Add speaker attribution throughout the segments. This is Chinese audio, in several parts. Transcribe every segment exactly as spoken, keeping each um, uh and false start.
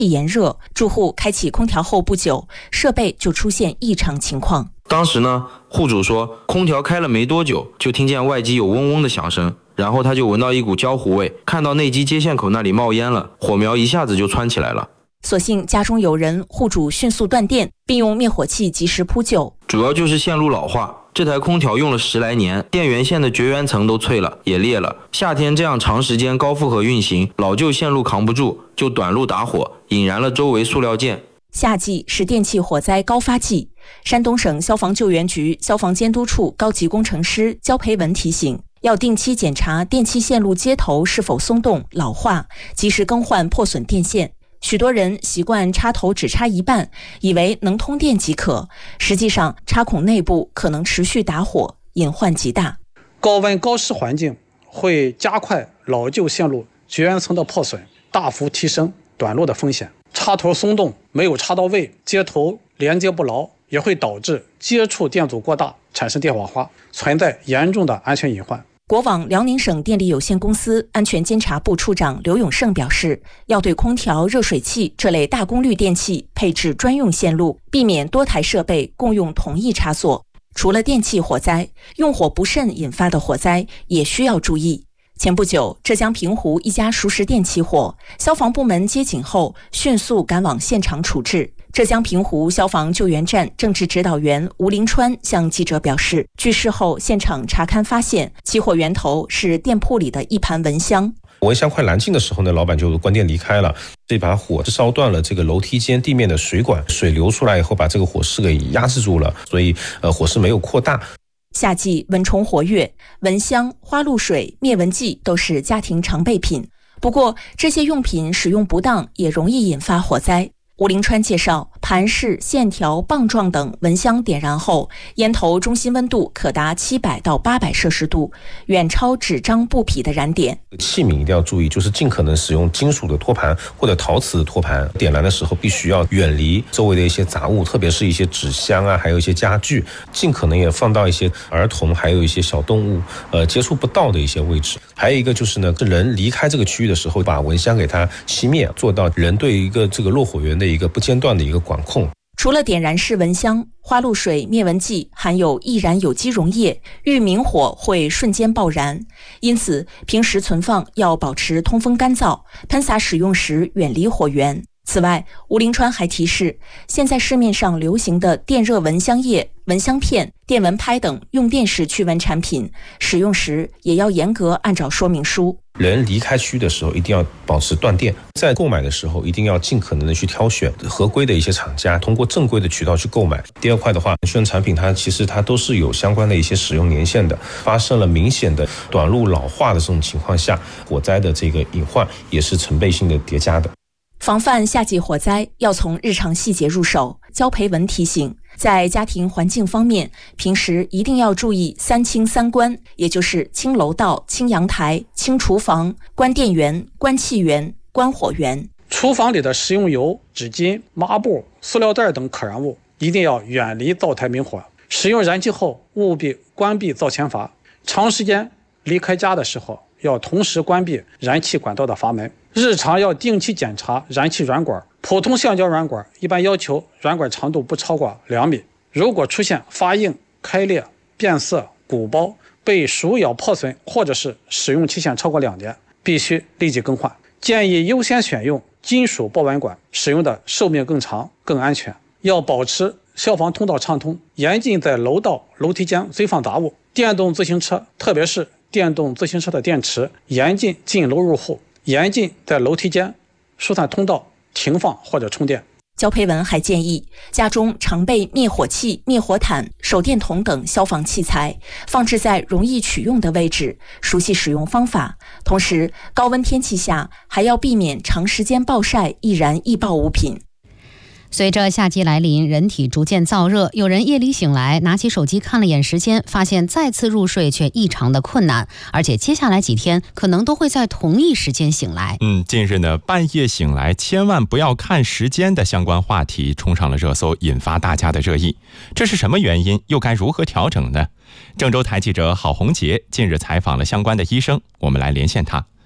Speaker 1: 炎热，住户开启空调后不久，设备就出现异常情况。
Speaker 2: 当时呢，户主说空调开了没多久，就听见外机有嗡嗡的响声，然后他就闻到一股焦糊味，看到内机接线口那里冒烟了，火苗一下子就窜起来了。
Speaker 1: 所幸家中有人，户主迅速断电，并用灭火器及时扑救。
Speaker 2: 主要就是线路老化，这台空调用了十来年，电源线的绝缘层都脆了，也裂了。夏天这样长时间高负荷运行，老旧线路扛不住，就短路打火，引燃了周围塑料件。
Speaker 1: 夏季是电气火灾高发季，山东省消防救援局消防监督处高级工程师焦培文提醒，要定期检查电气线路接头是否松动老化，及时更换破损电线。许多人习惯插头只插一半，以为能通电即可，实际上插孔内部可能持续打火，隐患极大。
Speaker 3: 高温高湿环境会加快老旧线路绝缘层的破损，大幅提升短路的风险。插头松动没有插到位，接头连接不牢，也会导致接触电阻过大，产生电火花，存在严重的安全隐患。
Speaker 1: 国网辽宁省电力有限公司安全监察部处长刘永胜表示，要对空调、热水器这类大功率电器配置专用线路，避免多台设备共用同一插座。除了电气火灾，用火不慎引发的火灾也需要注意。前不久，浙江平湖一家熟食店起火，消防部门接警后迅速赶往现场处置。浙江平湖消防救援站政治指导员吴林川向记者表示，据事后现场查勘发现，起火源头是店铺里的一盘蚊香。
Speaker 4: 蚊香快燃尽的时候呢，老板就关店离开了。这把火烧断了这个楼梯间地面的水管，水流出来以后把这个火势给压制住了，所以呃火势没有扩大。
Speaker 1: 夏季蚊虫活跃，蚊香、花露水、灭蚊剂都是家庭常备品。不过，这些用品使用不当也容易引发火灾。吴林川介绍，盘式、线条、棒状等蚊香点燃后，烟头中心温度可达七百到八百摄氏度，远超纸张、布匹的燃点。
Speaker 4: 器皿一定要注意，就是尽可能使用金属的托盘或者陶瓷的托盘。点燃的时候必须要远离周围的一些杂物，特别是一些纸箱啊，还有一些家具，尽可能也放到一些儿童还有一些小动物呃接触不到的一些位置。还有一个就是呢，人离开这个区域的时候，把蚊香给它熄灭，做到人对一个这个落火源的一个不间断的一个管控。
Speaker 1: 除了点燃式蚊香，花露水、灭蚊剂含有易燃有机溶液，遇明火会瞬间爆燃，因此平时存放要保持通风干燥，喷洒使用时远离火源。此外，吴林川还提示，现在市面上流行的电热蚊香液、蚊香片、电蚊拍等用电式驱蚊产品，使用时也要严格按照说明书。
Speaker 4: 人离开区的时候一定要保持断电，在购买的时候一定要尽可能的去挑选合规的一些厂家，通过正规的渠道去购买。第二块的话，驱蚊产品它其实它都是有相关的一些使用年限的，发生了明显的短路老化的这种情况下，火灾的这个隐患也是成倍性的叠加的。
Speaker 1: 防范夏季火灾要从日常细节入手。焦培文提醒，在家庭环境方面，平时一定要注意三清三关，也就是清楼道、清阳台、清厨房、关电源、关气源、关火源。
Speaker 3: 厨房里的食用油、纸巾、抹布、塑料袋等可燃物一定要远离灶台明火。使用燃气后务必关闭灶前阀。长时间离开家的时候，要同时关闭燃气管道的阀门。日常要定期检查燃气软管，普通橡胶软管一般要求软管长度不超过两米。如果出现发硬、开裂、变色、鼓包、被鼠咬破损，或者是使用期限超过两年，必须立即更换。建议优先选用金属保温管，使用的寿命更长、更安全。要保持消防通道畅通，严禁在楼道、楼梯间堆放杂物。电动自行车，特别是电动自行车的电池，严禁进楼入户，严禁在楼梯间、疏散通道停放或者充电。
Speaker 1: 焦培文还建议，家中常备灭火器、灭火毯、手电筒等消防器材，放置在容易取用的位置，熟悉使用方法。同时，高温天气下还要避免长时间暴晒易燃易爆物品。
Speaker 5: 随着夏季来临，人体逐渐燥热，有人夜里醒来，拿起手机看了眼时间，发现再次入睡却异常的困难，而且接下来几天可能都会在同一时间醒来。
Speaker 6: 嗯，近日呢，半夜醒来千万不要看时间的相关话题冲上了热搜，引发大家的热议。这是什么原因？又该如何调整呢？郑州台记者郝红杰近日采访了相关的医生，我们来连线他。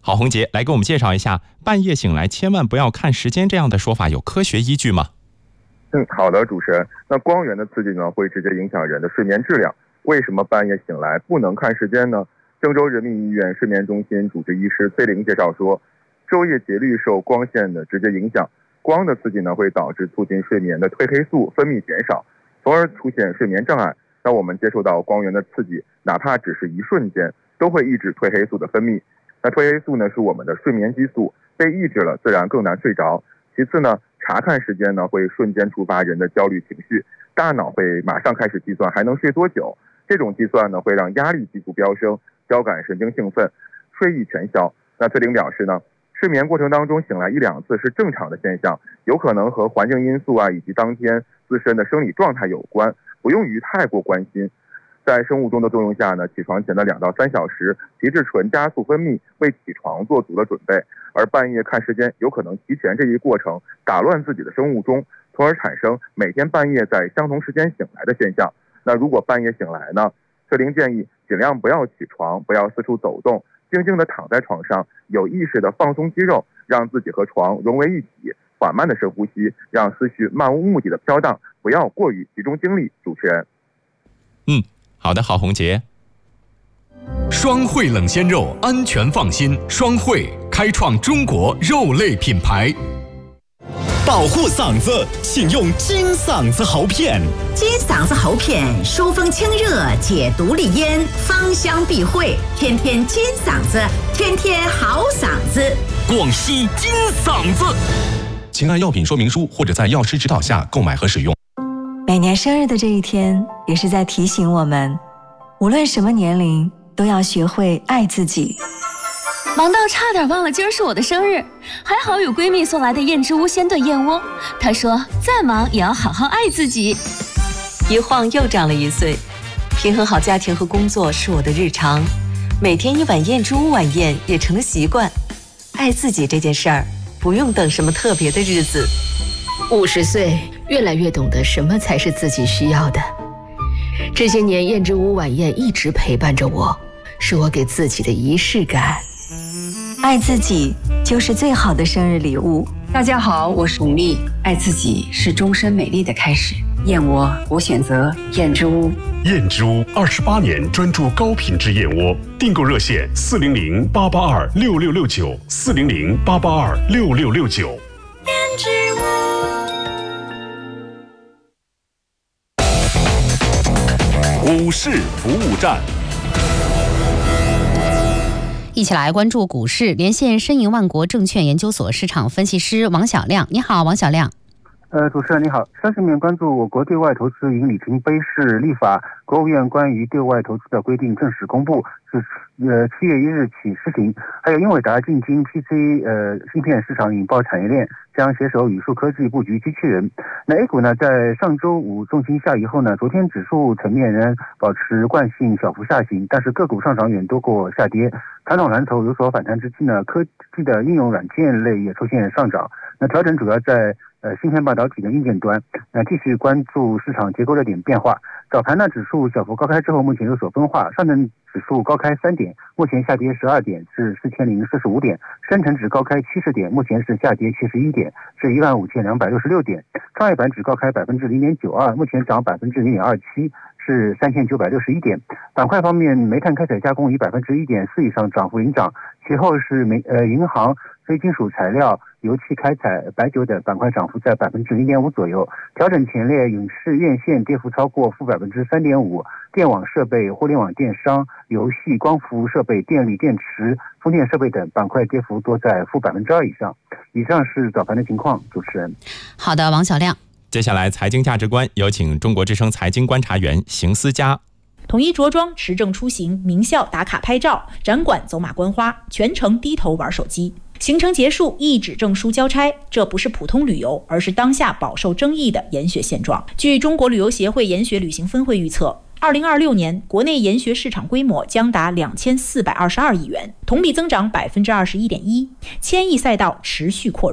Speaker 6: 郝洪杰来给我们介绍一下，半夜醒来千万不要看时间这样的说法有科学依据吗？
Speaker 7: 嗯，好的，主持人。那光源的刺激呢，会直接影响人的睡眠质量。为什么半夜醒来不能看时间呢？郑州人民医院睡眠中心主治医师崔玲介绍说，昼夜节律受光线的直接影响，光的刺激呢会导致促进睡眠的褪黑素分泌减少，从而出现睡眠障碍。那我们接受到光源的刺激，哪怕只是一瞬间，都会抑制褪黑素的分泌。那褪黑素呢是我们的睡眠激素，被抑制了自然更难睡着。其次呢，查看时间呢会瞬间触发人的焦虑情绪，大脑会马上开始计算还能睡多久，这种计算呢会让压力激素飙升，交感神经兴奋，睡意全消。那崔玲表示呢，睡眠过程当中醒来一两次是正常的现象，有可能和环境因素啊以及当天自身的生理状态有关，不用于太过关心。在生物钟的作用下呢，起床前的两到三小时，皮质醇加速分泌，为起床做足了准备。而半夜看时间，有可能提前这一过程，打乱自己的生物钟，从而产生每天半夜在相同时间醒来的现象。那如果半夜醒来呢，崔玲建议尽量不要起床，不要四处走动，静静地躺在床上，有意识地放松肌肉，让自己和床融为一体，缓慢的深呼吸，让思绪漫无目的的飘荡，不要过于集中精力。主持人，
Speaker 6: 嗯，好的，郝洪杰。
Speaker 8: 双汇冷鲜肉，安全放心。双汇开创中国肉类品牌。
Speaker 9: 保护嗓子，请用金嗓子喉片。
Speaker 10: 金嗓子喉片疏风清热，解毒利咽，芳香避秽，天天金嗓子，天天好嗓子。
Speaker 9: 广西金嗓子，
Speaker 8: 请按药品说明书或者在药师指导下购买和使用。
Speaker 11: 每年生日的这一天，也是在提醒我们，无论什么年龄，都要学会爱自己。
Speaker 12: 忙到差点忘了今儿是我的生日，还好有闺蜜送来的燕之屋鲜炖燕窝。她说再忙也要好好爱自己。
Speaker 1: 一晃又长了一岁，平衡好家庭和工作是我的日常，每天一碗燕之屋晚宴也成了习惯。爱自己这件事儿，不用等什么特别的日子。
Speaker 13: 五十岁，越来越懂得什么才是自己需要的。这些年，燕之屋晚宴一直陪伴着我，是我给自己的仪式感。
Speaker 11: 爱自己就是最好的生日礼物。
Speaker 14: 大家好，我是巩俐。爱自己是终身美丽的开始。燕窝，我选择燕之屋。
Speaker 15: 燕之屋二十八年专注高品质燕窝，订购热线四零零八八二六六六九四零零八八二六六六九。
Speaker 10: 燕之
Speaker 9: 屋。股市服务站。
Speaker 5: 一起来关注股市，连线申银万国证券研究所市场分析师王小亮。你好，王小亮。
Speaker 16: 呃，主持人你好。消息面关注我国对外投资营里程碑式立法，国务院关于对外投资的规定正式公布，是呃七月一日起施行。还有英伟达进军 P C 呃芯片市场引爆产业链，将携手宇树科技布局机器人。那 A 股呢，在上周五重心下移后呢，昨天指数层面仍然保持惯性小幅下行，但是个股上涨远多过下跌。传统蓝筹有所反弹之际呢，科技的应用软件类也出现上涨。那调整主要在呃芯片半导体的硬件端。那继续关注市场结构热点变化。早盘呢，指数小幅高开之后，目前有所分化。上证指数高开三点，目前下跌十二点，至四千零四十五点；深成指高开七十点，目前是下跌七十一点，至一万五千两百六十六点；创业板指高开百分之零点九二，目前涨百分之零点二七。是三千九百六十一点。板块方面，煤炭开采加工以百分之一点四以上涨幅领涨，其后是煤呃银行、非金属材料、油气开采、白酒等板块涨幅在百分之零点五左右。调整前列影视院线跌幅超过负百分之三点五，电网设备、互联网电商、游戏、光伏设备、电力电池、风电设备等板块跌幅多在负百分之二以上。以上是早盘的情况，主持人。
Speaker 5: 好的，王小亮。
Speaker 6: 接下来财经价值观，有请中国之声财经观察员邢思佳。
Speaker 17: 统一着装，持证出行，名校打卡拍照，展馆走马观花，全程低头玩手机。行程结束，一纸证书交差，这不是普通旅游，而是当下饱受争议的研学现状。据中国旅游协会研学旅行分会预测，二零二六年国内研学市场规模将达两千四百二十二亿元，同比增长百分之二十一点一，千亿赛道持续扩容。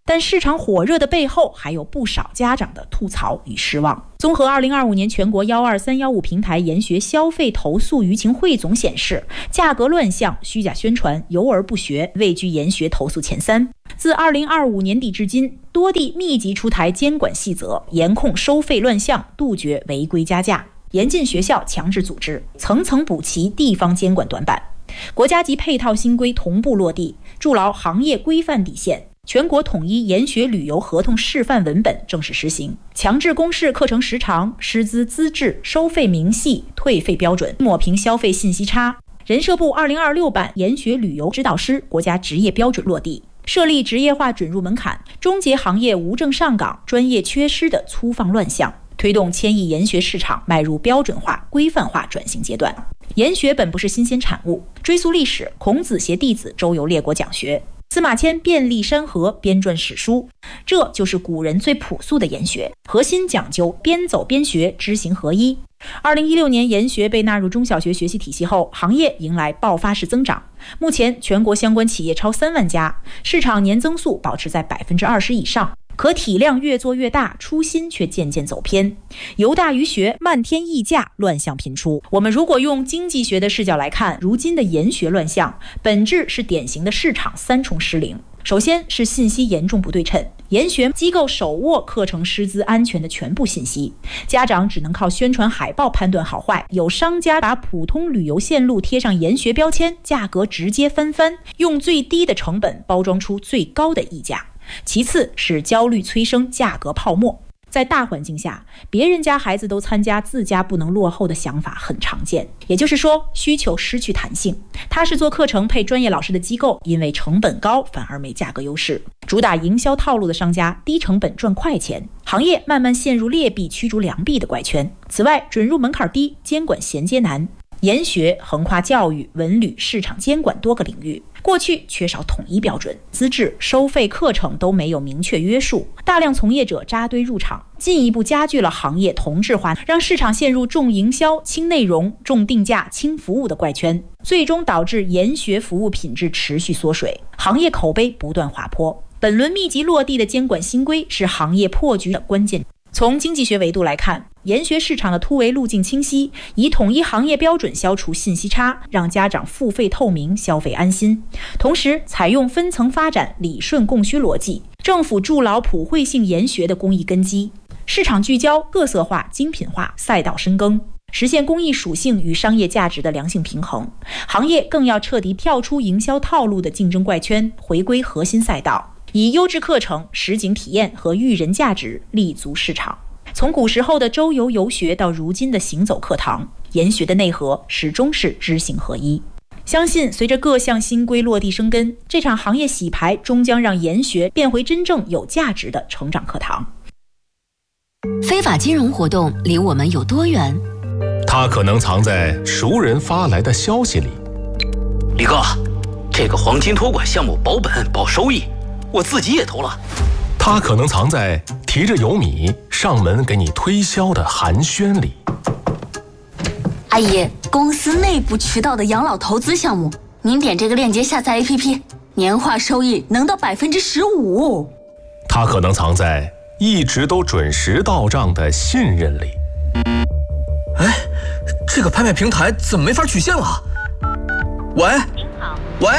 Speaker 17: 但市场火热的背后还有不少家长的吐槽与失望。综合二零二五年全国幺二三幺五平台研学消费投诉舆情汇总显示，价格乱象、虚假宣传、游而不学位居研学投诉前三。自二零二五年底至今，多地密集出台监管细则，严控收费乱象，杜绝违规加价，严禁学校强制组织，层层补齐地方监管短板。国家级配套新规同步落地，筑牢行业规范底线。全国统一研学旅游合同示范文本正式实行，强制公示课程时长、师资资质、收费明细、退费标准，抹平消费信息差。人社部二零二六版研学旅游指导师国家职业标准落地，设立职业化准入门槛，终结行业无证上岗、专业缺失的粗放乱象，推动千亿研学市场迈入标准化、规范化转型阶段。研学本不是新鲜产物，追溯历史，孔子携弟子周游列国讲学，司马迁遍历山河，编撰史书，这就是古人最朴素的研学，核心讲究边走边学，知行合一。二零一六年研学被纳入中小学学习体系后，行业迎来爆发式增长。目前全国相关企业超三万家，市场年增速保持在百分之二十以上。可体量越做越大，初心却渐渐走偏，由大于学，漫天溢价，乱象频出。我们如果用经济学的视角来看，如今的研学乱象，本质是典型的市场三重失灵。首先是信息严重不对称，研学机构手握课程师资安全的全部信息，家长只能靠宣传海报判断好坏。有商家把普通旅游线路贴上研学标签，价格直接翻番，用最低的成本包装出最高的溢价。其次是焦虑催生价格泡沫，在大环境下，别人家孩子都参加，自家不能落后的想法很常见。也就是说，需求失去弹性。他是做课程配专业老师的机构，因为成本高反而没价格优势。主打营销套路的商家，低成本赚快钱，行业慢慢陷入劣币驱逐良币的怪圈。此外，准入门槛低，监管衔接难。研学横跨教育、文旅、市场监管多个领域，过去缺少统一标准，资质、收费、课程都没有明确约束，大量从业者扎堆入场，进一步加剧了行业同质化，让市场陷入重营销、轻内容、重定价、轻服务的怪圈，最终导致研学服务品质持续缩水，行业口碑不断滑坡。本轮密集落地的监管新规是行业破局的关键。从经济学维度来看，研学市场的突围路径清晰，以统一行业标准消除信息差，让家长付费透明，消费安心。同时采用分层发展、理顺供需逻辑，政府筑牢普惠性研学的公益根基，市场聚焦、各色化、精品化、赛道深耕，实现公益属性与商业价值的良性平衡。行业更要彻底跳出营销套路的竞争怪圈，回归核心赛道，以优质课程、实景体验和育人价值立足市场。从古时候的周游游学到如今的行走课堂，研学的内核始终是知行合一。相信随着各项新规落地生根，这场行业洗牌终将让研学变回真正有价值的成长课堂。
Speaker 18: 非法金融活动离我们有多远？
Speaker 19: 它可能藏在熟人发来的消息里。
Speaker 20: 李哥，这个黄金托管项目保本保收益，我自己也投了。
Speaker 19: 它可能藏在提着油米上门给你推销的寒暄里。
Speaker 18: 阿姨，公司内部渠道的养老投资项目，您点这个链接下载 A P P， 年化收益能到百分之十五。
Speaker 19: 它可能藏在一直都准时到账的信任里。
Speaker 20: 哎，这个拍卖平台怎么没法取现了？喂，您好，喂。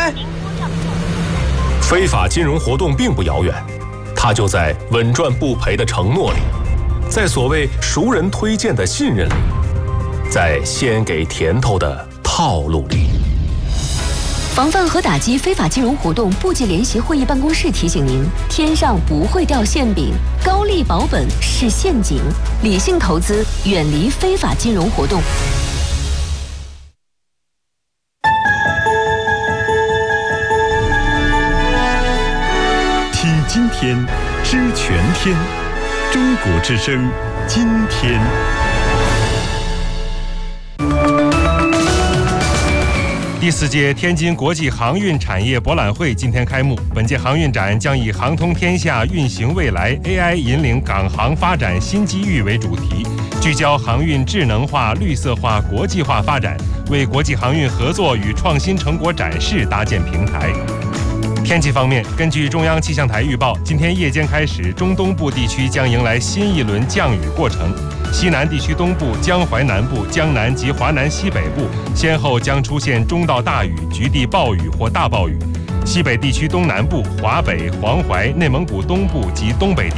Speaker 19: 非法金融活动并不遥远，它就在稳赚不赔的承诺里，在所谓熟人推荐的信任里，在先给甜头的套路里。
Speaker 18: 防范和打击非法金融活动部级联席会议办公室提醒您：天上不会掉馅饼，高利保本是陷阱，理性投资，远离非法金融活动。
Speaker 9: 听今天，知全天，中国之声，今天。
Speaker 6: 第四届天津国际航运产业博览会今天开幕。本届航运展将以“航通天下，运行未来 ”A I 引领港航发展新机遇为主题，聚焦航运智能化、绿色化、国际化发展，为国际航运合作与创新成果展示搭建平台。 天气方面，根据中央气象台预报，今天夜间开始，中东部地区将迎来新一轮降雨过程。西南地区东部、江淮南部、江南及华南西北部先后将出现中到大雨、局地暴雨或大暴雨。西北地区东南部、华北、黄淮、内蒙古东部及东北地